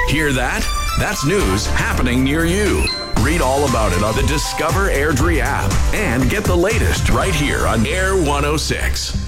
Hear that? That's news happening near you. Read all about it on the Discover Airdrie app and get the latest right here on Air 106.